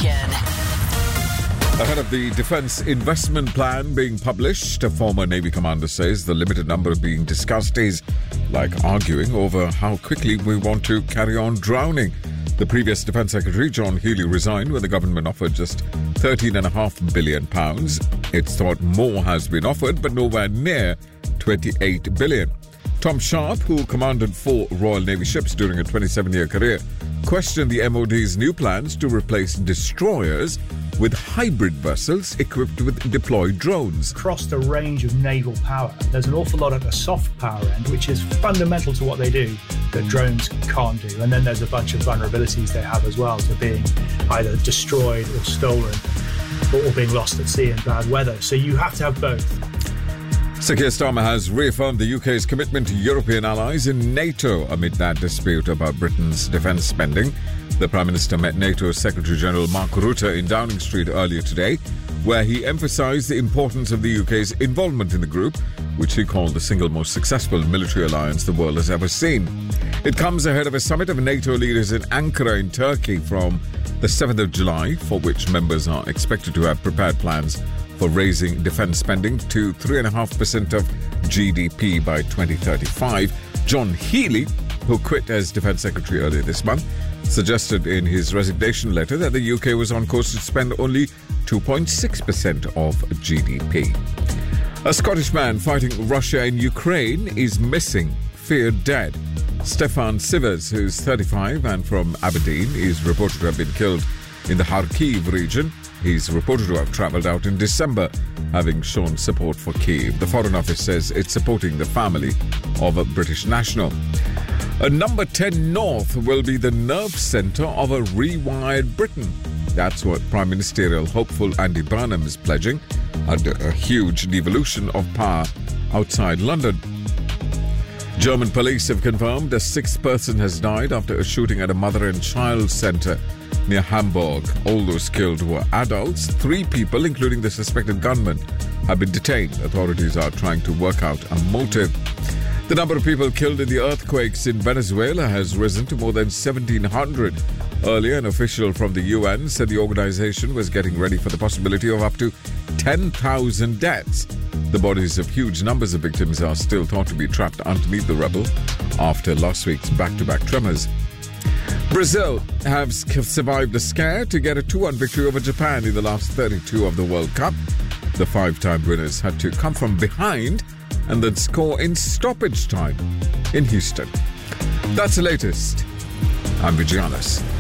Nation. Ahead of the defence investment plan being published, a former Navy commander says the limited number being discussed is like arguing over how quickly we want to carry on drowning. The previous Defence Secretary, John Healey, resigned when the government offered just £13.5 billion. It's thought more has been offered, but nowhere near £28 billion. Tom Sharp, who commanded 4 Royal Navy ships during a 27-year career, questioned the MOD's new plans to replace destroyers with hybrid vessels equipped with deployed drones. Across the range of naval power, there's an awful lot at the soft power end, which is fundamental to what they do, that drones can't do. And then there's a bunch of vulnerabilities they have as well to being either destroyed or stolen or being lost at sea in bad weather. So you have to have both. Sir Keir Starmer has reaffirmed the UK's commitment to European allies in NATO amid that dispute about Britain's defence spending. The Prime Minister met NATO's Secretary-General Mark Rutte in Downing Street earlier today, where he emphasised the importance of the UK's involvement in the group, which he called the single most successful military alliance the world has ever seen. It comes ahead of a summit of NATO leaders in Ankara in Turkey from the 7th of July, for which members are expected to have prepared plans for raising defence spending to 3.5% of GDP by 2035. John Healey, who quit as Defence Secretary earlier this month, suggested in his resignation letter that the UK was on course to spend only 2.6% of GDP. A Scottish man fighting Russia in Ukraine is missing, feared dead. Stefan Sivers, who's 35 and from Aberdeen, is reported to have been killed in the Kharkiv region. He's reported to have travelled out in December, having shown support for Kyiv. The Foreign Office says it's supporting the family of a British national. A number 10 North will be the nerve centre of a rewired Britain. That's what Prime Ministerial hopeful Andy Burnham is pledging under a huge devolution of power outside London. German police have confirmed a 6th person has died after a shooting at a mother and child centre near Hamburg. All those killed were adults. 3 people, including the suspected gunman, have been detained. Authorities are trying to work out a motive. The number of people killed in the earthquakes in Venezuela has risen to more than 1,700. Earlier, an official from the UN said the organization was getting ready for the possibility of up to 10,000 deaths. The bodies of huge numbers of victims are still thought to be trapped underneath the rubble after last week's back-to-back tremors. Brazil have survived a scare to get a 2-1 victory over Japan in the last 32 of the World Cup. The 5-time winners had to come from behind and then score in stoppage time in Houston. That's the latest. I'm Vijayanas.